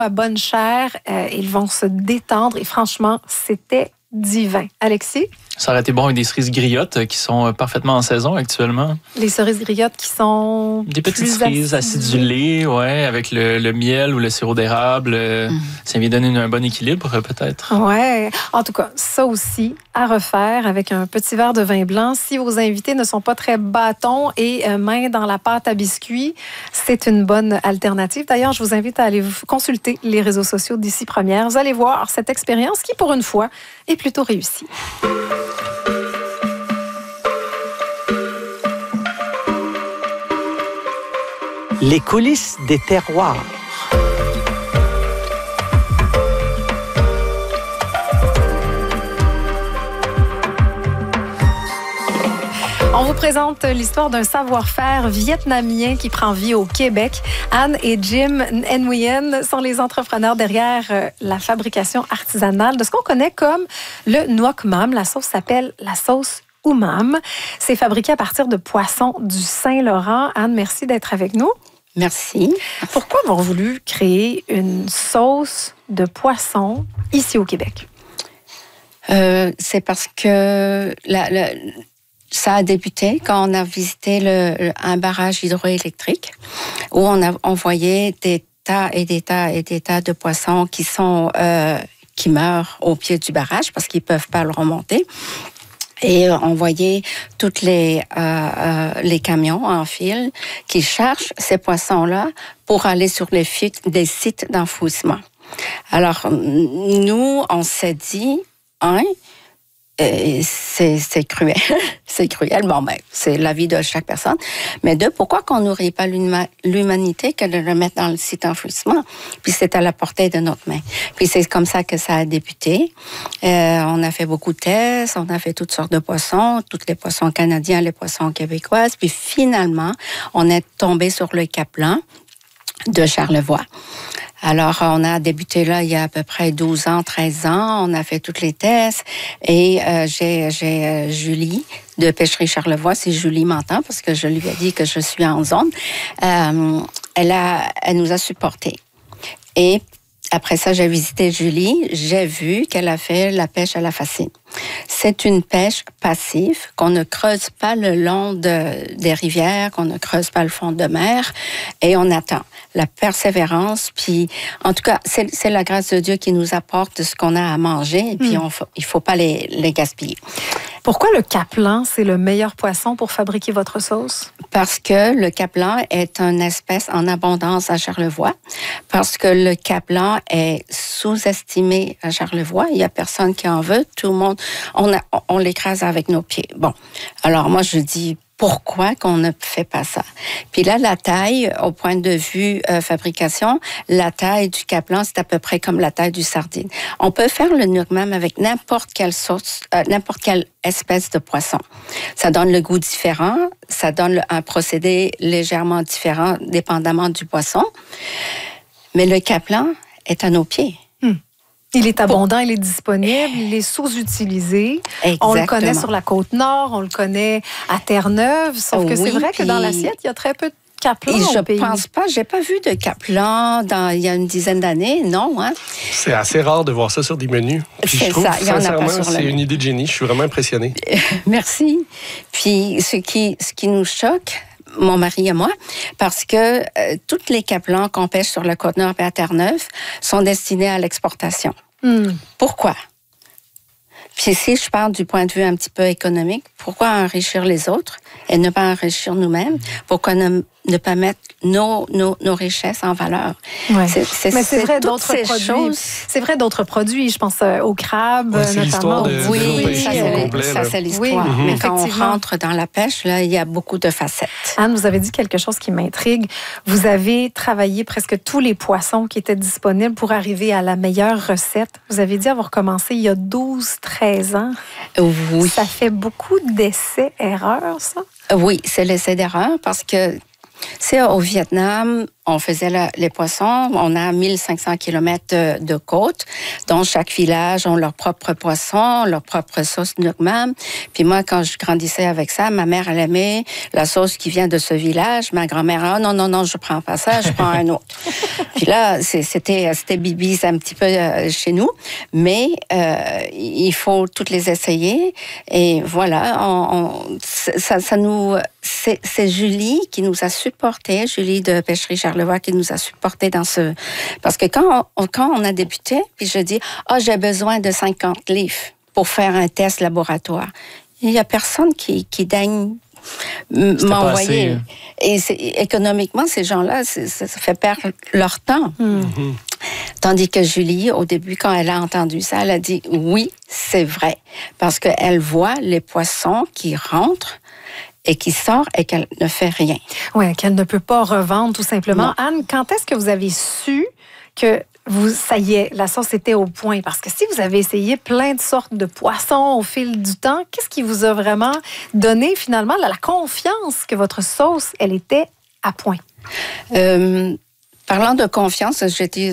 à bonne chair. Ils vont se détendre et franchement, c'était divin. Alexis? Ça aurait été bon avec des cerises griottes qui sont parfaitement en saison actuellement. Les cerises griottes qui sont des petites cerises acidulées, ouais, avec le miel ou le sirop d'érable. Ça vient donner un bon équilibre, peut-être. Ouais. En tout cas, ça aussi, à refaire avec un petit verre de vin blanc. Si vos invités ne sont pas très bâtons et main dans la pâte à biscuits, c'est une bonne alternative. D'ailleurs, je vous invite à aller consulter les réseaux sociaux d'Ici Première. Vous allez voir cette expérience qui, pour une fois, est plutôt réussie. Les coulisses des terroirs. On vous présente l'histoire d'un savoir-faire vietnamien qui prend vie au Québec. Anne et Jim Nguyen sont les entrepreneurs derrière la fabrication artisanale de ce qu'on connaît comme le nuoc mam. La sauce s'appelle la sauce Umam. C'est fabriqué à partir de poissons du Saint-Laurent. Anne, merci d'être avec nous. Merci. Pourquoi avoir voulu créer une sauce de poisson ici au Québec? C'est parce que ça a débuté quand on a visité un barrage hydroélectrique où on a envoyé des tas et des tas et des tas de poissons qui meurent au pied du barrage parce qu'ils ne peuvent pas le remonter. Et on voyait tous les camions en file qui cherchent ces poissons-là pour aller sur des sites d'enfouissement. Alors, nous, on s'est dit, c'est cruel. C'est cruel. Bon, c'est la vie de chaque personne. Mais pourquoi qu'on nourrit pas l'humanité que de le mettre dans le site d'enfouissement? Puis c'est à la portée de notre main. Puis c'est comme ça que ça a débuté. On a fait beaucoup de tests, on a fait toutes sortes de poissons, tous les poissons canadiens, les poissons québécois. Puis finalement, on est tombé sur le Caplan de Charlevoix. Alors, on a débuté là il y a à peu près 12 ans, 13 ans. On a fait tous les tests. Et j'ai Julie de Pêcherie Charlevoix, si Julie m'entend, parce que je lui ai dit que je suis en zone. Elle nous a supportés. Et après ça, j'ai visité Julie. J'ai vu qu'elle a fait la pêche à la fascine. C'est une pêche passive, qu'on ne creuse pas le long des rivières, qu'on ne creuse pas le fond de mer, et on attend la persévérance. Puis, en tout cas, c'est la grâce de Dieu qui nous apporte ce qu'on a à manger, et puis il faut pas les gaspiller. Pourquoi le caplan, c'est le meilleur poisson pour fabriquer votre sauce? Parce que le caplan est une espèce en abondance à Charlevoix, parce que le caplan est sous-estimé à Charlevoix. Il y a personne qui en veut. Tout le monde, on l'écrase avec nos pieds. Bon, alors moi je dis, pourquoi qu'on ne fait pas ça? Puis là, la taille, au point de vue fabrication, la taille du caplan, c'est à peu près comme la taille du sardine. On peut faire le nuoc mam avec n'importe quelle sauce, n'importe quelle espèce de poisson. Ça donne le goût différent, ça donne un procédé légèrement différent, dépendamment du poisson. Mais le caplan est à nos pieds. Il est abondant, il est disponible, il est sous-utilisé. Exactement. On le connaît sur la Côte-Nord, on le connaît à Terre-Neuve, sauf que c'est vrai que dans l'assiette, il y a très peu de caplan au pays. Je pense pas, j'ai pas vu de caplan il y a une dizaine d'années, non. Hein? C'est assez rare de voir ça sur des menus. Puis je trouve, sincèrement, c'est une idée de génie. Je suis vraiment impressionné. Merci. Puis ce qui nous choque, mon mari et moi, parce que tous les caplans qu'on pêche sur la Côte-Nord et à Terre-Neuve sont destinés à l'exportation. Pourquoi? Puis si je parle du point de vue un petit peu économique, pourquoi enrichir les autres et ne pas enrichir nous-mêmes? Pourquoi ne pas mettre nos richesses en valeur? Ouais. Mais c'est vrai d'autres produits. C'est vrai d'autres produits. Je pense au crabe, notamment. Ça c'est l'histoire. Mais quand on rentre dans la pêche, là, il y a beaucoup de facettes. Anne, vous avez dit quelque chose qui m'intrigue. Vous avez travaillé presque tous les poissons qui étaient disponibles pour arriver à la meilleure recette. Vous avez dit avoir commencé il y a 12-13 ans. Oui. Ça fait beaucoup d'essais-erreurs, ça? Oui, c'est l'essai d'erreur parce que c'est au Vietnam, on faisait les poissons. On a 1500 kilomètres de côte, dont chaque village ont leur propre poisson, leur propre sauce Nukmam. Puis moi, quand je grandissais avec ça, ma mère, elle aimait la sauce qui vient de ce village. Ma grand-mère, non, je prends pas ça, je prends un autre. Puis là, c'était bibi, c'est un petit peu chez nous. Mais il faut toutes les essayer. Et voilà, c'est Julie qui nous a supportés, Julie de Pêcherie Charlevoix qui nous a supportés dans ce... Parce que quand on a débuté, puis je dis, j'ai besoin de 50 livres pour faire un test laboratoire. Il n'y a personne qui daigne m'envoyer. Et économiquement, ces gens-là, ça fait perdre leur temps. Mm-hmm. Tandis que Julie, au début, quand elle a entendu ça, elle a dit, oui, c'est vrai. Parce qu'elle voit les poissons qui rentrent et qui sort et qu'elle ne fait rien. Oui, qu'elle ne peut pas revendre, tout simplement. Non. Anne, quand est-ce que vous avez su que ça y est, la sauce était au point? Parce que si vous avez essayé plein de sortes de poissons au fil du temps, qu'est-ce qui vous a vraiment donné, finalement, la confiance que votre sauce, elle était à point? Parlant de confiance,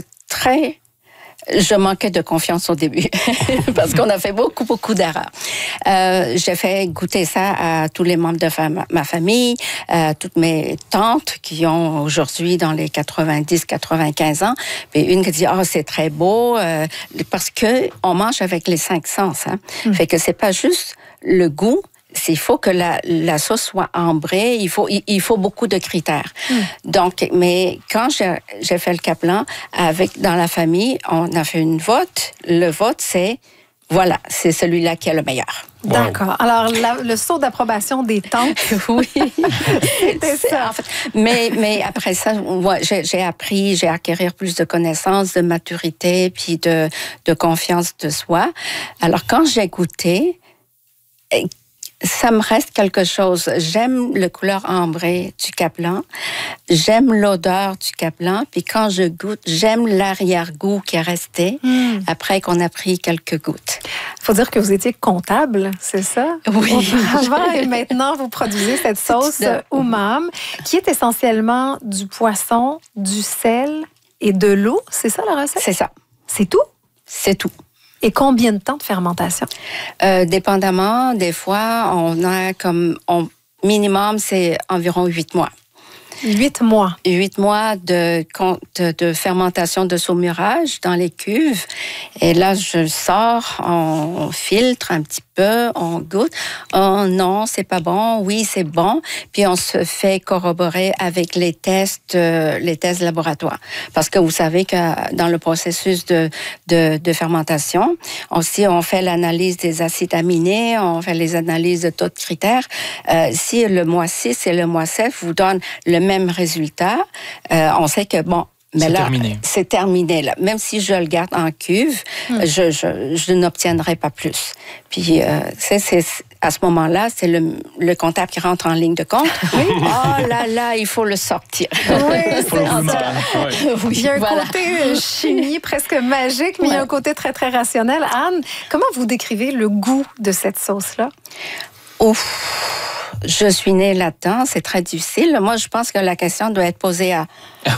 je manquais de confiance au début parce qu'on a fait beaucoup d'erreurs. J'ai fait goûter ça à tous les membres de ma famille, toutes mes tantes qui ont aujourd'hui dans les 90-95 ans. Puis une qui dit c'est très beau parce que on mange avec les 5 sens. Hein. Fait que c'est pas juste le goût. Il faut que la sauce soit ambrée, il faut beaucoup de critères. Donc, mais quand j'ai fait le Kaplan, dans la famille, on a fait une vote. Le vote, c'est celui-là qui est le meilleur. D'accord. Alors, le saut d'approbation des tantes. Oui. C'était ça. En fait. Mais après ça, j'ai appris, j'ai acquérir plus de connaissances, de maturité, puis de confiance de soi. Alors, quand j'ai goûté, ça me reste quelque chose. J'aime la couleur ambrée du Kaplan. J'aime l'odeur du Kaplan. Puis quand je goûte, j'aime l'arrière-goût qui est resté après qu'on a pris quelques gouttes. Il faut dire que vous étiez comptable, c'est ça? Oui. Auparavant, et maintenant, vous produisez cette sauce umam qui est essentiellement du poisson, du sel et de l'eau. C'est ça la recette? C'est ça. C'est tout? C'est tout. Et combien de temps de fermentation? Dépendamment, des fois, on a minimum, c'est environ 8 mois. 8 mois. 8 mois de fermentation de saumurage dans les cuves. Et là, je sors, on filtre un petit peu, on goûte. Oh non, c'est pas bon. Oui, c'est bon. Puis on se fait corroborer avec les tests laboratoires. Parce que vous savez que dans le processus de fermentation, aussi on fait l'analyse des acides aminés, on fait les analyses de taux de critères. Si le mois 6 et le mois 7 vous donnent le même résultat, on sait que mais là, c'est terminé. Là. Même si je le garde en cuve, je n'obtiendrai pas plus. Puis, c'est à ce moment-là, c'est le comptable qui rentre en ligne de compte. Oui. Oh là, il faut le sortir. Oui, c'est ça. Oui, il y a un côté chimie presque magique, mais il y a un côté très, très rationnel. Anne, comment vous décrivez le goût de cette sauce-là? Ouf! Je suis née là-dedans, c'est très difficile. Moi, je pense que la question doit être posée à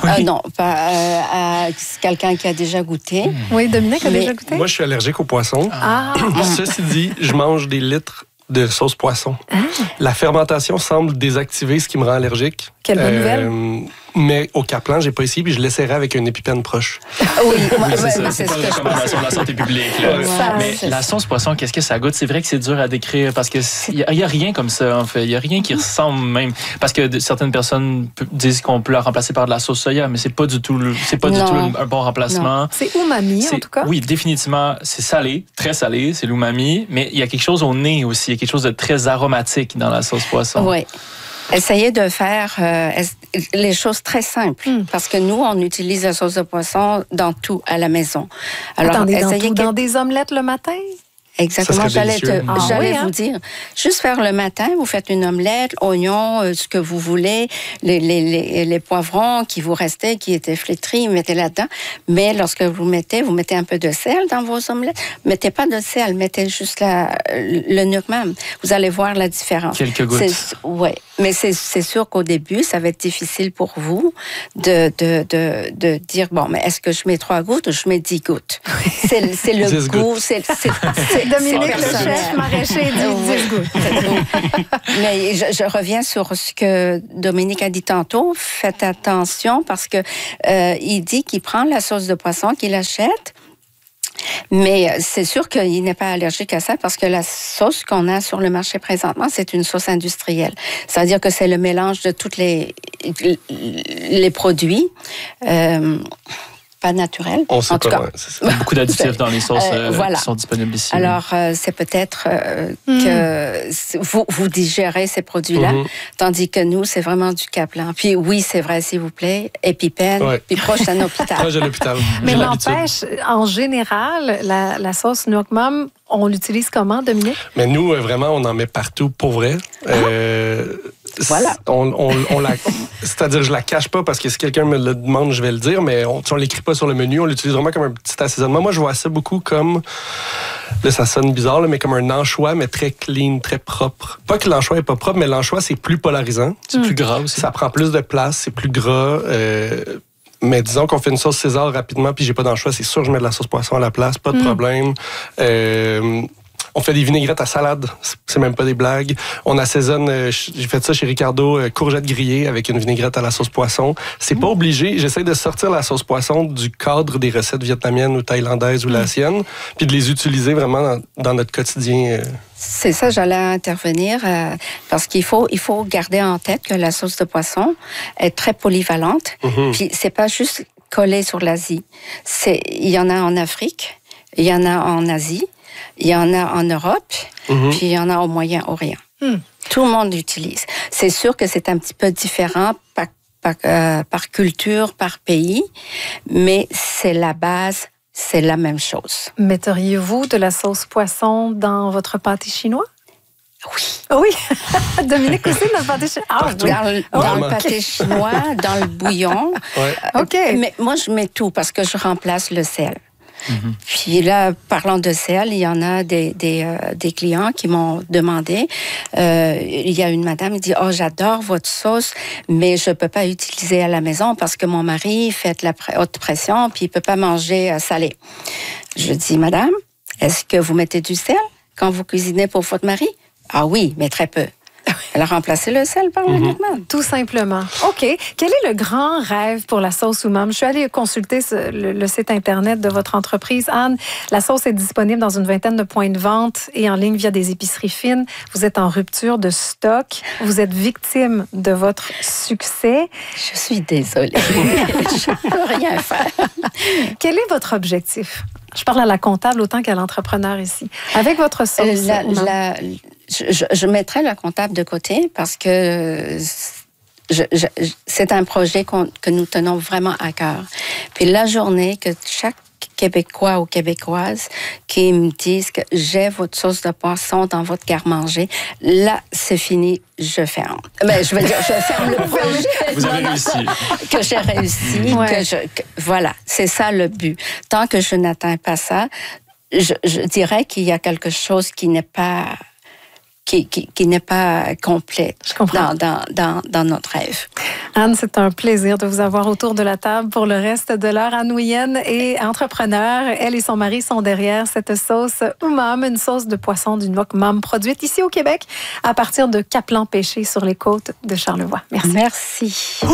quelqu'un qui a déjà goûté. Oui, Dominique a déjà goûté? Moi, je suis allergique aux poissons. Ceci dit, je mange des litres de sauce poisson. La fermentation semble désactiver ce qui me rend allergique. Quelle bonne nouvelle! Mais au Kaplan, j'ai pas essayé, puis je l'essaierai avec un épipène proche. Oui, c'est ça. C'est pas une recommandation de la santé publique. Là. Mais la sauce poisson, qu'est-ce que ça goûte? C'est vrai que c'est dur à décrire parce qu'il n'y a rien comme ça, en fait. Il n'y a rien qui ressemble même. Parce que certaines personnes disent qu'on peut la remplacer par de la sauce soya, mais c'est pas du tout un bon remplacement. Non. C'est umami, en tout cas. Oui, définitivement. C'est salé, très salé, c'est l'umami, mais il y a quelque chose au nez aussi. Il y a quelque chose de très aromatique dans la sauce poisson. Oui. Essayez de faire les choses très simples, parce que nous, on utilise la sauce de poisson dans tout à la maison. Alors, attendez, dans des omelettes le matin? Exactement, j'allais vous dire. Juste faire le matin, vous faites une omelette, oignons, ce que vous voulez, les poivrons qui vous restaient, qui étaient flétris, mettez là-dedans. Mais lorsque vous mettez un peu de sel dans vos omelettes. Mettez pas de sel, mettez juste le Nukmam. Vous allez voir la différence. Quelques gouttes. Oui, Mais c'est sûr qu'au début, ça va être difficile pour vous de dire, bon, mais est-ce que je mets 3 gouttes ou je mets 10 gouttes? C'est le goût. C'est Dominique, le chef maraîcher, dit 10 gouttes. Mais je reviens sur ce que Dominique a dit tantôt. Faites attention parce que il dit qu'il prend la sauce de poisson, qu'il achète. Mais c'est sûr qu'il n'est pas allergique à ça parce que la sauce qu'on a sur le marché présentement, c'est une sauce industrielle. C'est-à-dire que c'est le mélange de tous les produits. Pas naturel. On sait en tout cas. Beaucoup d'additifs dans les sauces qui sont disponibles ici. Alors, c'est peut-être que vous digérez ces produits-là, tandis que nous, c'est vraiment du Caplan. Puis oui, c'est vrai, s'il vous plaît, épipène, puis proche d'un hôpital. Proche de l'hôpital. Mais n'empêche, en général, la sauce Nook Mom, on l'utilise comment, Dominique? Mais nous, vraiment, on en met partout pour vrai. Voilà. C'est-à-dire, je la cache pas parce que si quelqu'un me le demande, je vais le dire, mais on l'écrit pas sur le menu. On l'utilise vraiment comme un petit assaisonnement. Moi, je vois ça beaucoup comme, là, ça sonne bizarre, là, mais comme un anchois, mais très clean, très propre. Pas que l'anchois est pas propre, mais l'anchois, c'est plus polarisant. C'est plus gras aussi. Ça prend plus de place, c'est plus gras. Mais disons qu'on fait une sauce César rapidement, puis j'ai pas d'anchois, c'est sûr que je mets de la sauce poisson à la place, pas de problème. On fait des vinaigrettes à salade, c'est même pas des blagues. On assaisonne, j'ai fait ça chez Ricardo, courgettes grillées avec une vinaigrette à la sauce poisson. C'est pas obligé, j'essaie de sortir la sauce poisson du cadre des recettes vietnamiennes ou thaïlandaises ou laotiennes, puis de les utiliser vraiment dans notre quotidien. C'est ça, j'allais intervenir parce qu'il faut garder en tête que la sauce de poisson est très polyvalente. Puis c'est pas juste collé sur l'Asie. Il y en a en Afrique, il y en a en Asie, il y en a en Europe, puis il y en a au Moyen-Orient. Tout le monde l'utilise. C'est sûr que c'est un petit peu différent par culture, par pays, mais c'est la base. C'est la même chose. Metteriez-vous de la sauce poisson dans votre pâté chinois? Oui. Oui. Dominique aussi dans le pâté chinois? Ah, dans le pâté chinois, dans le bouillon. OK. Mais moi, je mets tout parce que je remplace le sel. Puis là, parlant de sel, il y en a des clients qui m'ont demandé. Il y a une madame qui dit « Oh, j'adore votre sauce, mais je peux pas utiliser à la maison parce que mon mari fait de la haute pression puis il peut pas manger salé. » Je dis « Madame, est-ce que vous mettez du sel quand vous cuisinez pour votre mari? » « Ah oui, mais très peu. » Elle a remplacé le sel par le Nook Mom. Tout simplement. OK. Quel est le grand rêve pour la sauce Umam? Je suis allée consulter le site Internet de votre entreprise. Anne, la sauce est disponible dans une 20aine de points de vente et en ligne via des épiceries fines. Vous êtes en rupture de stock. Vous êtes victime de votre succès. Je suis désolée. Je ne peux rien faire. Quel est votre objectif? Je parle à la comptable autant qu'à l'entrepreneur ici. Avec votre sauce je mettrai la comptable de côté parce que c'est un projet que nous tenons vraiment à cœur. Puis la journée que chaque Québécois ou Québécoise qui me disent que j'ai votre sauce de poisson dans votre garde-manger, là, c'est fini, je ferme. Mais je veux dire, je ferme le projet. Vous avez réussi. Que j'ai réussi, voilà, c'est ça le but. Tant que je n'atteins pas ça, je dirais qu'il y a quelque chose qui n'est pas complet dans notre rêve. Anne, c'est un plaisir de vous avoir autour de la table pour le reste de l'heure. Anne Nguyen est entrepreneur. Elle et son mari sont derrière cette sauce Umam, une sauce de poisson du Nook Mom produite ici au Québec à partir de Caplan pêché sur les côtes de Charlevoix. Merci. Merci.